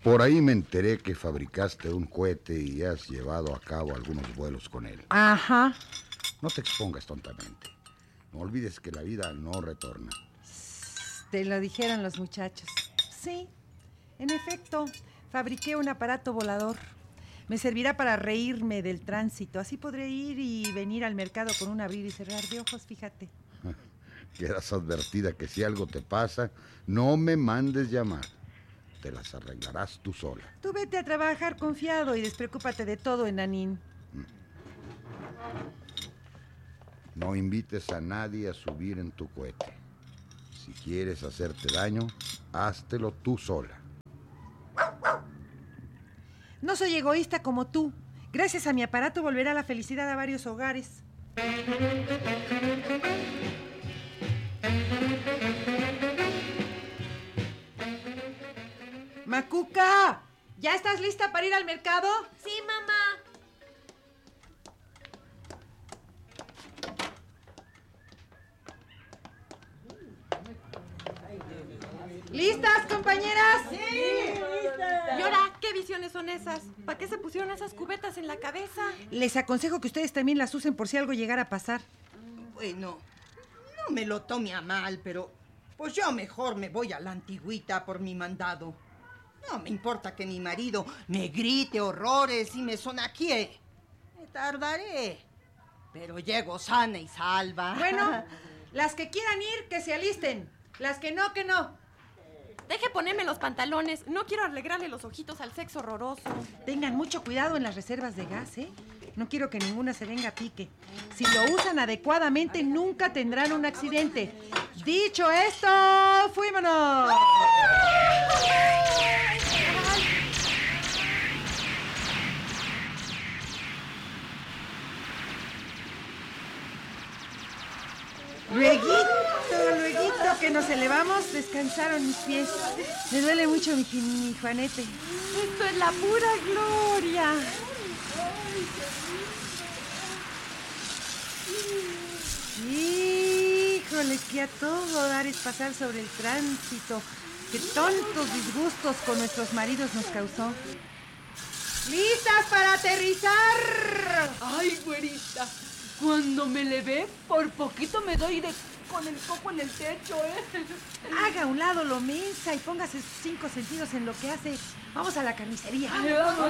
Por ahí me enteré que fabricaste un cohete y has llevado a cabo algunos vuelos con él. Ajá. No te expongas tontamente. No olvides que la vida no retorna. Te lo dijeron los muchachos. Sí, en efecto, fabriqué un aparato volador. Me servirá para reírme del tránsito. Así podré ir y venir al mercado con un abrir y cerrar de ojos, fíjate. Quedas advertida que si algo te pasa, no me mandes llamar. Te las arreglarás tú sola. Tú vete a trabajar confiado y despreocúpate de todo, enanín. No invites a nadie a subir en tu cohete. Si quieres hacerte daño, háztelo tú sola. No soy egoísta como tú. Gracias a mi aparato volverá la felicidad a varios hogares. Macuca, ¿ya estás lista para ir al mercado? Sí, mamá. ¿Listas, compañeras? Sí, lista. ¿Y ahora qué visiones son esas? ¿Para qué se pusieron esas cubetas en la cabeza? Les aconsejo que ustedes también las usen por si algo llegara a pasar. Bueno, no me lo tome a mal, pero pues yo mejor me voy a la antigüita por mi mandado. No me importa que mi marido me grite horrores y me sonaquee. Me tardaré, pero llego sana y salva. Bueno, las que quieran ir, que se alisten. Las que no, que no. Deje ponerme los pantalones. No quiero alegrarle los ojitos al sexo horroroso. Tengan mucho cuidado en las reservas de gas, ¿eh? No quiero que ninguna se venga a pique. Si lo usan adecuadamente, nunca tendrán un accidente. Dicho esto, ¡fuímonos! Lueguito que nos elevamos, descansaron mis pies. Me duele mucho mi Juanete. Esto es la pura gloria. Híjole, que a todo dar es pasar sobre el tránsito. Qué tontos disgustos con nuestros maridos nos causó. ¡Listas para aterrizar! Ay, güerita, cuando me levé, por poquito me doy con el coco en el techo, ¿eh? Haga a un lado lo mensa y póngase 5 sentidos en lo que hace. Vamos a la carnicería. Ay, vamos.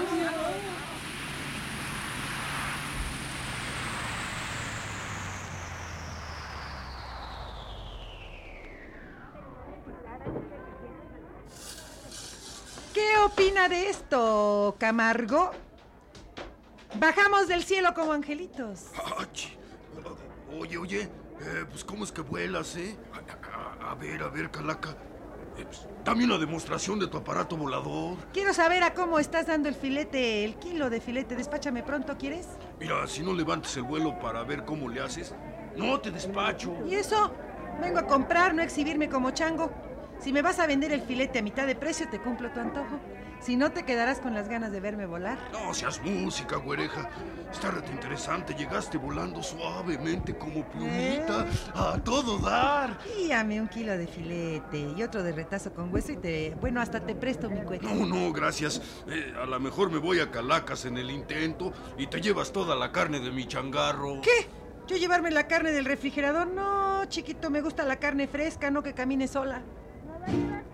¿Qué opina de esto, Camargo? Bajamos del cielo como angelitos. ¡Ach! Oye, pues ¿cómo es que vuelas, eh? A ver, Calaca. Pues, dame una demostración de tu aparato volador. Quiero saber a cómo estás dando el filete, el kilo de filete. Despáchame pronto, ¿quieres? Mira, si no levantes el vuelo para ver cómo le haces, no te despacho. ¿Y eso? Vengo a comprar, no a exhibirme como chango. Si me vas a vender el filete a mitad de precio, te cumplo tu antojo. Si no, te quedarás con las ganas de verme volar. No seas música, güereja. Está rete interesante. Llegaste volando suavemente como plumita. A todo dar. Guíame un kilo de filete y otro de retazo con hueso y hasta te presto mi cuete. No, gracias. A lo mejor me voy a Calacas en el intento y te llevas toda la carne de mi changarro. ¿Qué? ¿Yo llevarme la carne del refrigerador? No, chiquito, me gusta la carne fresca, no que camine sola.